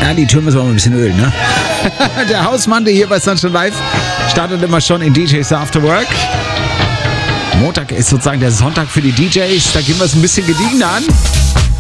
Ja, die Tür müssen wir mal ein bisschen ölen, ne? Der Hausmann, der hier bei Sunshine Live startet immer schon in DJs After Work. Montag ist sozusagen der Sonntag für die DJs. Da gehen wir es ein bisschen gediegener an.